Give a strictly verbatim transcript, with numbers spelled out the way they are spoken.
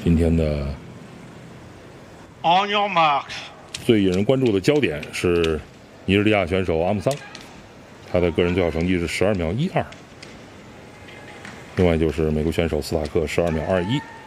今天的 On your marks， 最引人关注的焦点是尼日利亚选手阿姆桑，他的个人最好成绩是十二秒一二。另外就是美国选手斯塔克十二秒二一。